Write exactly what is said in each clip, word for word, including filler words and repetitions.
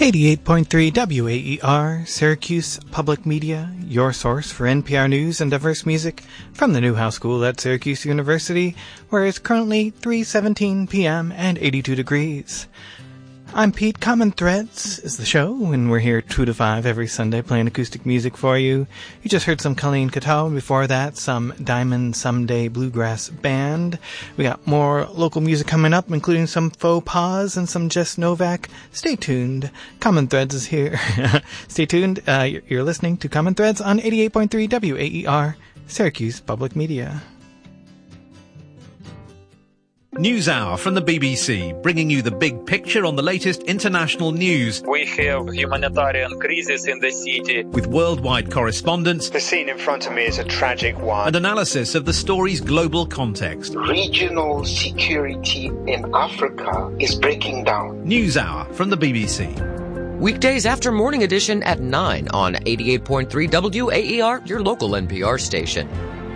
eighty-eight point three W A E R, Syracuse Public Media, your source for N P R news and diverse music from the Newhouse School at Syracuse University, where it's currently three seventeen p.m. and eighty-two degrees. I'm Pete. Common Threads is the show, and we're here two to five every Sunday playing acoustic music for you. You just heard some Colleen Cattell, and before that, some Diamond Someday Bluegrass Band. We got more local music coming up, including some Faux Pas and some Jess Novak. Stay tuned. Common Threads is here. Stay tuned. Uh, you're listening to Common Threads on eighty-eight point three W A E R, Syracuse Public Media. NewsHour from the B B C, bringing you the big picture on the latest international news. We have humanitarian crisis in the city. With worldwide correspondents. The scene in front of me is a tragic one. And analysis of the story's global context. Regional security in Africa is breaking down. NewsHour from the B B C. Weekdays after Morning Edition at nine on eighty-eight point three W A E R, your local N P R station.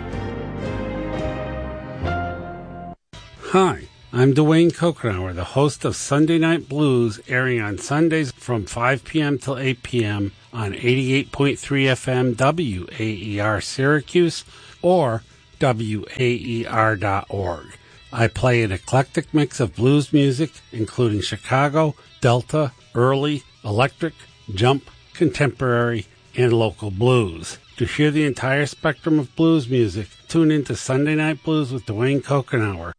Hi, I'm Dwayne Kokenauer, the host of Sunday Night Blues, airing on Sundays from five p.m. till eight p.m. on eighty-eight point three F M W A E R Syracuse or W A E R dot org. I play an eclectic mix of blues music, including Chicago, Delta, early, electric, jump, contemporary, and local blues. To hear the entire spectrum of blues music, tune into Sunday Night Blues with Dwayne Kokenauer